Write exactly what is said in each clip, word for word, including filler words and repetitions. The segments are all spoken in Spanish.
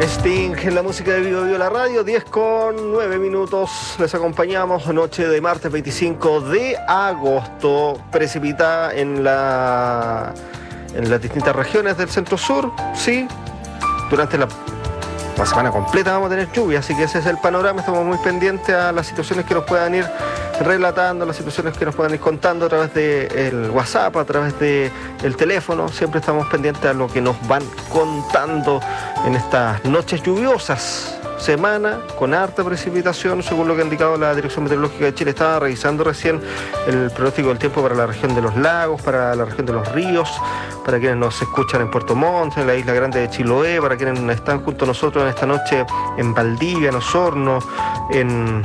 Sting en la música de Vivo Vivo la Radio, diez con nueve minutos. Les acompañamos noche de martes veinticinco de agosto. Precipita en la en las distintas regiones del centro sur, sí. Durante la, la semana completa vamos a tener lluvia, así que ese es el panorama. Estamos muy pendientes a las situaciones que nos puedan ir relatando, las situaciones que nos puedan ir contando a través del WhatsApp, a través del teléfono. Siempre estamos pendientes a lo que nos van contando en estas noches lluviosas. Semana con harta precipitación, según lo que ha indicado la Dirección Meteorológica de Chile. Estaba revisando recién el pronóstico del tiempo para la región de los lagos, para la región de los ríos, para quienes nos escuchan en Puerto Montt, en la isla grande de Chiloé, para quienes están junto a nosotros en esta noche en Valdivia, en Osorno, en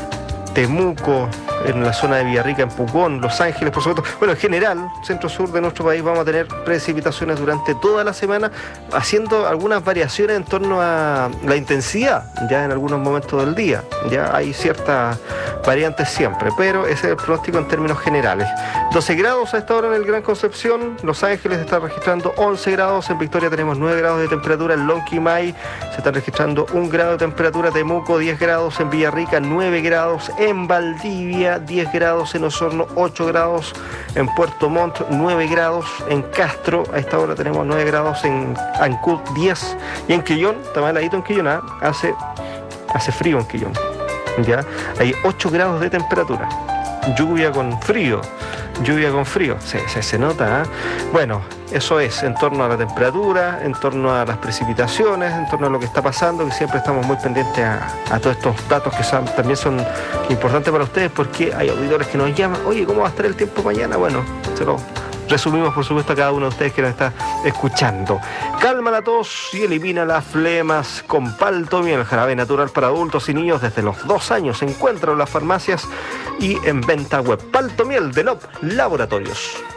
Temuco, en la zona de Villarrica, en Pucón, Los Ángeles, por supuesto. Bueno, en general, centro-sur de nuestro país vamos a tener precipitaciones durante toda la semana, haciendo algunas variaciones en torno a la intensidad, ya en algunos momentos del día. Ya hay ciertas variantes siempre, pero ese es el pronóstico en términos generales. doce grados a esta hora en el Gran Concepción, Los Ángeles está registrando once grados, en Victoria tenemos nueve grados de temperatura, en Lonquimay se está registrando un grado de temperatura, Temuco diez grados, en Villarrica nueve grados, en Valdivia diez grados, en Osorno ocho grados, en Puerto Montt nueve grados, en Castro a esta hora tenemos nueve grados, en Ancud diez, y en Quillón, también heladito en Quillón, ¿eh? hace, hace frío en Quillón, ya hay ocho grados de temperatura, lluvia con frío, lluvia con frío, se, se, se nota, ¿eh? Bueno, eso es, en torno a la temperatura, en torno a las precipitaciones, en torno a lo que está pasando, que siempre estamos muy pendientes a, a todos estos datos que son, también son importantes para ustedes, porque hay auditores que nos llaman, oye, ¿cómo va a estar el tiempo mañana? Bueno, se lo resumimos, por supuesto, a cada uno de ustedes que nos está escuchando. Calma la tos y elimina las flemas con Paltomiel, jarabe natural para adultos y niños desde los dos años. Se encuentra en las farmacias y en venta web. Paltomiel de N O P Laboratorios.